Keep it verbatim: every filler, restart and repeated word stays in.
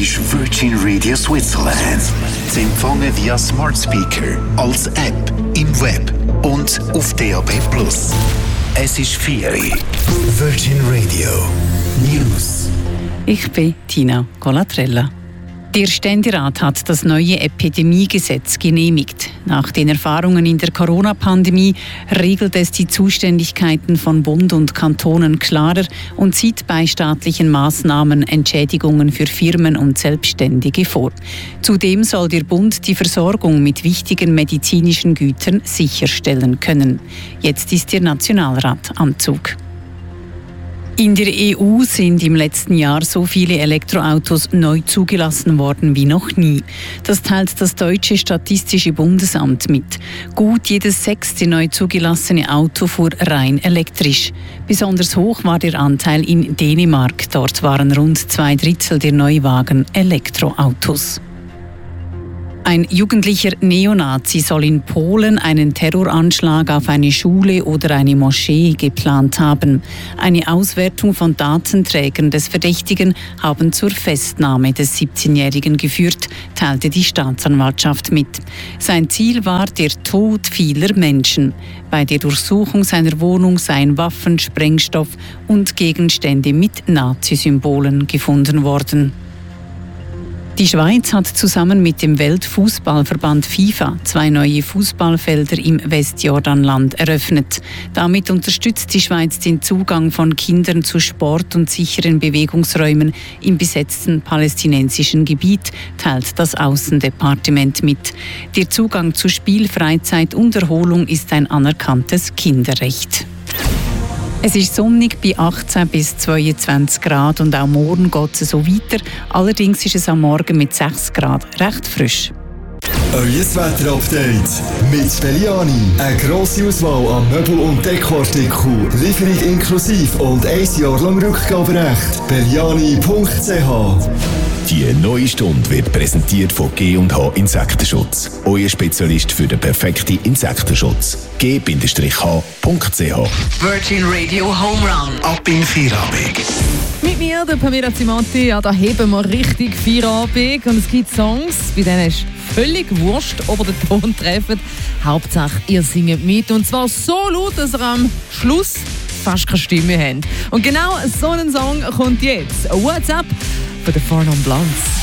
ist Virgin Radio Switzerland. Zu empfangen via Smart Speaker, als App, im Web und auf D A B plus. Es ist vier Uhr. Virgin Radio News. Ich bin Tina Colatrella. Der Ständerat hat das neue Epidemiegesetz genehmigt. Nach den Erfahrungen in der Corona-Pandemie regelt es die Zuständigkeiten von Bund und Kantonen klarer und sieht bei staatlichen Maßnahmen Entschädigungen für Firmen und Selbstständige vor. Zudem soll der Bund die Versorgung mit wichtigen medizinischen Gütern sicherstellen können. Jetzt ist der Nationalrat am Zug. In der E U sind im letzten Jahr so viele Elektroautos neu zugelassen worden wie noch nie. Das teilt das deutsche Statistische Bundesamt mit. Gut jedes sechste neu zugelassene Auto fuhr rein elektrisch. Besonders hoch war der Anteil in Dänemark. Dort waren rund zwei Drittel der Neuwagen Elektroautos. Ein jugendlicher Neonazi soll in Polen einen Terroranschlag auf eine Schule oder eine Moschee geplant haben. Eine Auswertung von Datenträgern des Verdächtigen haben zur Festnahme des siebzehnjährigen geführt, teilte die Staatsanwaltschaft mit. Sein Ziel war der Tod vieler Menschen. Bei der Durchsuchung seiner Wohnung seien Waffen, Sprengstoff und Gegenstände mit Nazi-Symbolen gefunden worden. Die Schweiz hat zusammen mit dem Weltfußballverband FIFA zwei neue Fußballfelder im Westjordanland eröffnet. Damit unterstützt die Schweiz den Zugang von Kindern zu Sport und sicheren Bewegungsräumen im besetzten palästinensischen Gebiet, teilt das Außendepartement mit. Der Zugang zu Spiel, Freizeit und Erholung ist ein anerkanntes Kinderrecht. Es ist sonnig bei achtzehn bis zweiundzwanzig Grad und auch morgen geht es so weiter. Allerdings ist es am Morgen mit sechs Grad recht frisch. Euer Wetter-Update mit Belliani. Eine grosse Auswahl an Möbel- und Dekoartikeln. Lieferung inklusive und ein Jahr lang Rückgaberecht. Belliani punkt c h. Die neue Stunde wird präsentiert von G und H Insektenschutz. Euer Spezialist für den perfekten Insektenschutz. G H punkt c h. Virgin Radio Home Run. Ab in Feierabend. Mit mir, der Pamela Zimanti, ja, da heben wir richtig Feierabend. Und es gibt Songs, bei denen ist völlig wurscht, ob ihr den Ton trefft. Hauptsache, ihr singt mit. Und zwar so laut, dass ihr am Schluss fast keine Stimme habt. Und genau so ein Song kommt jetzt. WhatsApp von den Four Non Blondes.